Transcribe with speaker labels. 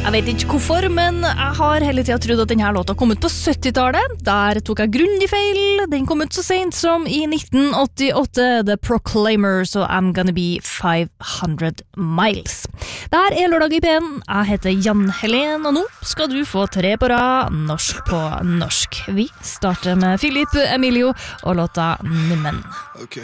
Speaker 1: Jeg vet ikke hvorfor, men jeg har hele tiden trodd at denne låta kom ut på 70-tallet. Der tok jeg grundig feil. Den kom ut så sent som i 1988. The Proclaimers og I'm Gonna Be 500 Miles. Dette Lørdag i P1. Jeg heter Jan Helen, og nå skal du få 3 på rad norsk på norsk. Vi starter med Philip Emilio og låta Nummen.
Speaker 2: Okay.